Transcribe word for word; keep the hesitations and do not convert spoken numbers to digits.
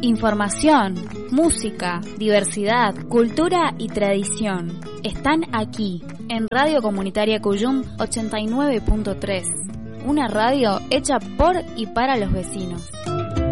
Información, música, diversidad, cultura y tradición están aquí en Radio Comunitaria Cuyum ochenta y nueve punto tres, una radio hecha por y para los vecinos.